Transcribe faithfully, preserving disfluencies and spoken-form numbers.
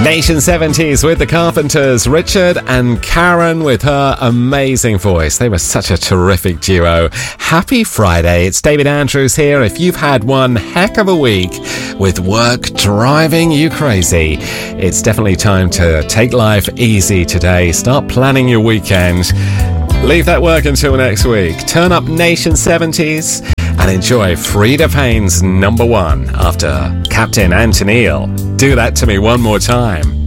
Nation seventies with the Carpenters, Richard and Karen with her amazing voice. They were such a terrific duo. Happy Friday. It's David Andrews here. If you've had one heck of a week with work driving you crazy, it's definitely time to take life easy today. Start planning your weekend. Leave that work until next week. Turn up Nation seventies and enjoy Frida Payne's number one after Captain Antonio. Do that to me one more time.